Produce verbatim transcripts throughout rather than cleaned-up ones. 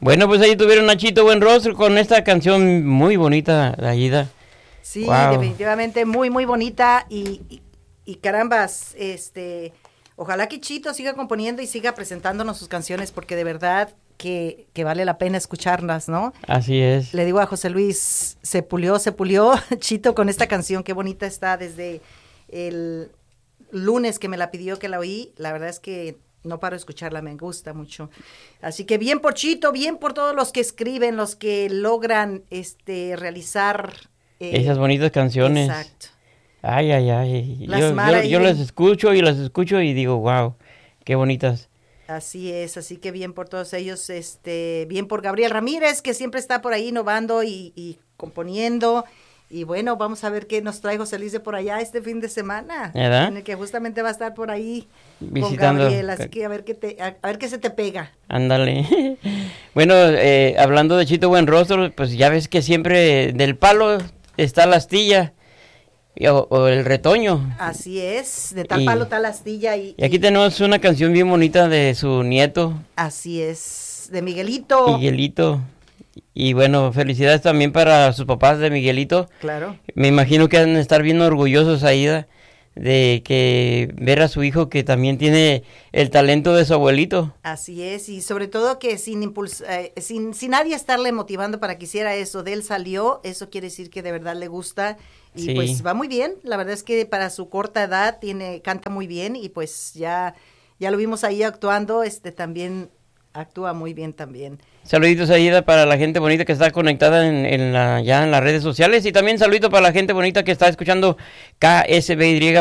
Bueno, pues ahí tuvieron a Chito Buenrostro con esta canción muy bonita, la Aida. Sí, wow. definitivamente muy, muy bonita y, y, y carambas, este, ojalá que Chito siga componiendo y siga presentándonos sus canciones porque de verdad que, que vale la pena escucharlas, ¿no? Así es. Le digo a José Luis, se pulió, se pulió Chito con esta canción, qué bonita está desde el lunes que me la pidió que la oí, la verdad es que no paro de escucharla, me gusta mucho. Así que bien por Chito, bien por todos los que escriben, los que logran este realizar eh, esas bonitas canciones. Exacto. Ay, ay, ay. Yo, yo, yo las escucho y las escucho y digo, wow, qué bonitas. Así es, así que bien por todos ellos, este, bien por Gabriel Ramírez, que siempre está por ahí innovando y, y componiendo. Y bueno, vamos a ver qué nos trae José Luis de por allá este fin de semana, ¿verdad? En el que justamente va a estar por ahí visitando con Gabriel, así que a ver qué te, a, a ver qué se te pega. Ándale. Bueno, eh, hablando de Chito Buenrostro, pues ya ves que siempre del palo está la astilla o, o el retoño. Así es, de tal y, palo tal astilla. Y, y aquí y, tenemos una canción bien bonita de su nieto. Así es, de Miguelito. Miguelito. Y bueno, felicidades también para sus papás de Miguelito. Claro. Me imagino que han de estar bien orgullosos ahí de, de que ver a su hijo que también tiene el talento de su abuelito. Así es, y sobre todo que sin impuls eh, sin, sin nadie estarle motivando para que hiciera eso, de él salió, eso quiere decir que de verdad le gusta y sí. Pues va muy bien, la verdad es que para su corta edad tiene canta muy bien y pues ya, ya lo vimos ahí actuando, este también actúa muy bien también. Saluditos Aida para la gente bonita que está conectada en, en la, ya en las redes sociales y también saludito para la gente bonita que está escuchando K S B Y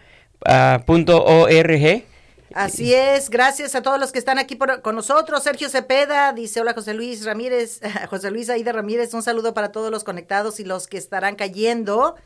punto org. Así es, gracias a todos los que están aquí por, con nosotros. Sergio Cepeda dice, hola José Luis Ramírez, José Luis Aida Ramírez, un saludo para todos los conectados y los que estarán cayendo.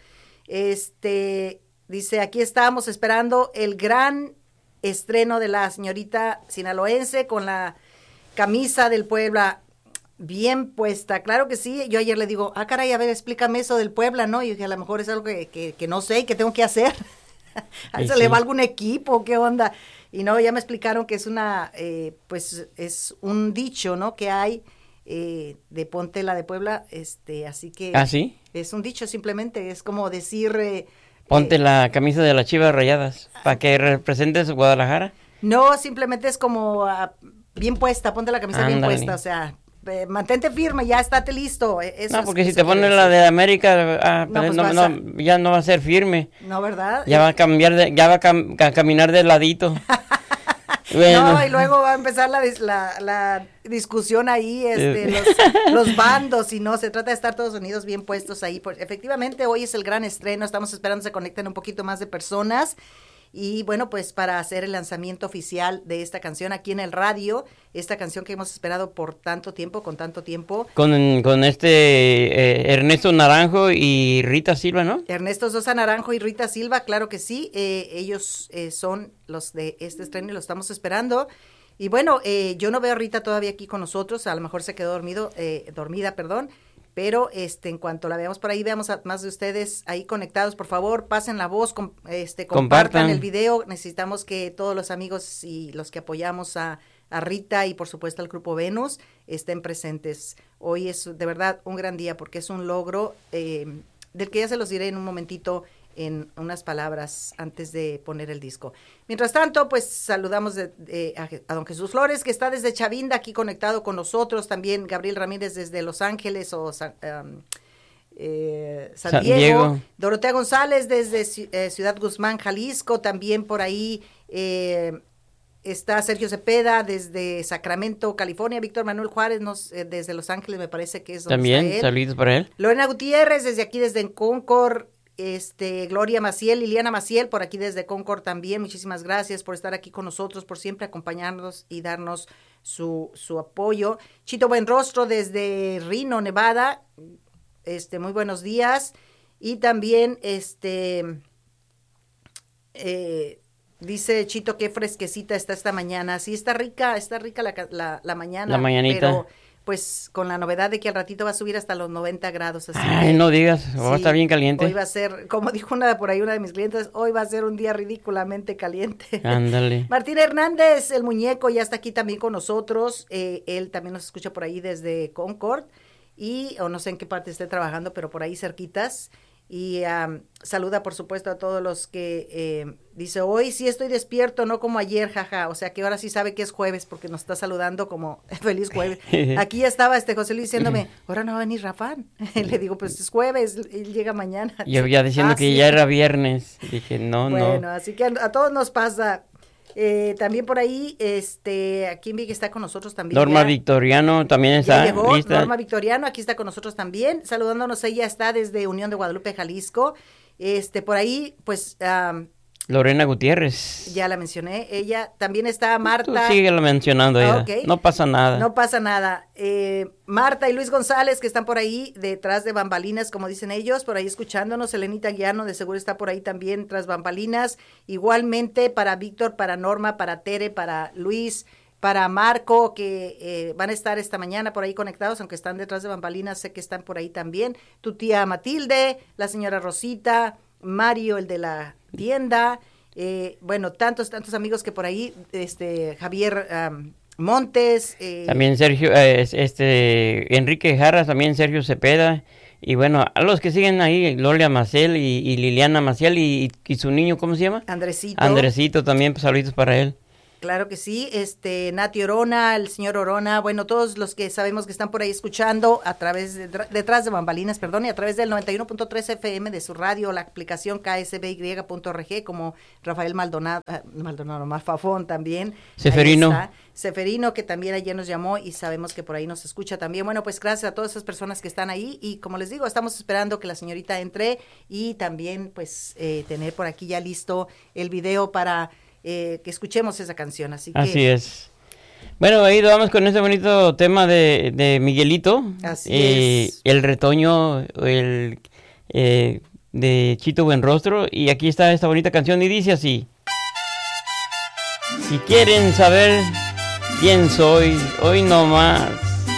Este, dice, aquí estamos esperando el gran estreno de la señorita sinaloense con la camisa del Puebla bien puesta, claro que sí. Yo ayer le digo, ah, caray, a ver, explícame eso del Puebla, ¿no? Y dije, a lo mejor es algo que, que, que no sé y que tengo que hacer. ¿A eso sí. le va algún equipo? ¿Qué onda? Y no, ya me explicaron que es una, eh, pues, es un dicho, ¿no? Que hay eh, de Ponte la de Puebla, este, así que... ¿Ah, sí? Es un dicho simplemente, es como decir... Eh, Ponte eh, la camisa de las Chivas Rayadas, para que representes Guadalajara. No, simplemente es como... Uh, bien puesta, ponte la camisa Ándale. bien puesta, o sea, eh, mantente firme, ya estate listo. Eso no, es, porque si eso te pones la de América, ah, no, pues no, no, a... ya no va a ser firme. No, ¿verdad? Ya va a cambiar, de, ya va a, cam a caminar de ladito. Bueno. No, y luego va a empezar la, la, la discusión ahí, este, los, los bandos, y no, se trata de estar todos unidos bien puestos ahí. Pues, efectivamente, hoy es el gran estreno, estamos esperando se conecten un poquito más de personas. Y bueno, pues para hacer el lanzamiento oficial de esta canción aquí en el radio, esta canción que hemos esperado por tanto tiempo, con tanto tiempo. Con, con este eh, Ernesto Naranjo y Rita Silva, ¿no? Ernesto Sosa Naranjo y Rita Silva, claro que sí, eh, ellos eh, son los de este estreno y lo estamos esperando. Y bueno, eh, yo no veo a Rita todavía aquí con nosotros, a lo mejor se quedó dormido, eh, dormida, perdón. Pero este, en cuanto la veamos por ahí, veamos a más de ustedes ahí conectados, por favor, pasen la voz, com, este, compartan, compartan el video. Necesitamos que todos los amigos y los que apoyamos a, a Rita y por supuesto al Grupo Venus estén presentes. Hoy es de verdad un gran día porque es un logro eh, del que ya se los diré en un momentito en unas palabras antes de poner el disco. Mientras tanto, pues saludamos de, de, a, a don Jesús Flores, que está desde Chavinda aquí conectado con nosotros, también Gabriel Ramírez desde Los Ángeles o San, um, eh, San, San Diego. Diego, Dorotea González desde eh, Ciudad Guzmán, Jalisco, también por ahí eh, está Sergio Cepeda desde Sacramento, California, Víctor Manuel Juárez nos, eh, desde Los Ángeles, me parece que es donde también, está él. Saludos para él. Lorena Gutiérrez desde aquí, desde Concord. Este, Gloria Maciel, Liliana Maciel, por aquí desde Concord también, muchísimas gracias por estar aquí con nosotros, por siempre acompañarnos y darnos su, su apoyo. Chito Buenrostro desde Reno, Nevada, este, muy buenos días, y también, este, eh, dice Chito, qué fresquecita está esta mañana, sí, está rica, está rica la, la, la mañana, la mañanita. Pero pues con la novedad de que al ratito va a subir hasta los noventa grados. Así Ay, que, no digas, va a sí, estar bien caliente. Hoy va a ser, como dijo una por ahí una de mis clientes, hoy va a ser un día ridículamente caliente. Ándale. Martín Hernández, el muñeco, ya está aquí también con nosotros. Eh, él también nos escucha por ahí desde Concord y, o no sé en qué parte esté trabajando, pero por ahí cerquitas. Y um, saluda, por supuesto, a todos los que eh, dice, hoy sí estoy despierto, no como ayer, jaja. O sea, que ahora sí sabe que es jueves porque nos está saludando como feliz jueves. Aquí estaba este José Luis diciéndome, ahora no va a venir Rafán. Le digo, pues es jueves, él llega mañana. Yo ya diciendo ah, que sí. ya era viernes. Dije, no, bueno, no. así que a, a todos nos pasa. Eh, también por ahí, este, aquí vi que está con nosotros también. Norma ya, Victoriano también ya está llegó, lista. Norma Victoriano, aquí está con nosotros también, saludándonos, ella está desde Unión de Guadalupe, Jalisco. Este, por ahí, pues, um, Lorena Gutiérrez. ya la mencioné, ella, también está Tú Marta. síguelo mencionando ella. Ah, okay. No pasa nada. No pasa nada. Eh, Marta y Luis González, que están por ahí detrás de bambalinas, como dicen ellos, por ahí escuchándonos. Elenita Guiano, de seguro está por ahí también tras bambalinas. Igualmente para Víctor, para Norma, para Tere, para Luis, para Marco, que eh, van a estar esta mañana por ahí conectados, aunque están detrás de bambalinas, sé que están por ahí también. Tu tía Matilde, la señora Rosita, Mario, el de la tienda, eh, bueno, tantos, tantos amigos que por ahí, este, Javier um, Montes. Eh, También Sergio, eh, este, Enrique Jarras, también Sergio Cepeda. Y bueno, a los que siguen ahí, Lolia Maciel y, y Liliana Maciel y, y su niño, ¿cómo se llama? Andresito. Andresito también, pues saluditos para él. Claro que sí, este, Nati Orona, el señor Orona, bueno, todos los que sabemos que están por ahí escuchando a través de, detrás de bambalinas, perdón, y a través del noventa y uno punto tres F M de su radio, la aplicación K S B Y punto org, como Rafael Maldonado, eh, Maldonado, Mafafón también. Seferino. Seferino, que también ayer nos llamó y sabemos que por ahí nos escucha también. Bueno, pues gracias a todas esas personas que están ahí y como les digo, estamos esperando que la señorita entre y también pues eh, tener por aquí ya listo el video para Eh, que escuchemos esa canción, así que... Así es. Bueno, ahí vamos con ese bonito tema de, de Miguelito. Así eh, es. El retoño, el eh, de Chito Buenrostro. Y aquí está esta bonita canción y dice así. Si quieren saber quién soy, hoy no más.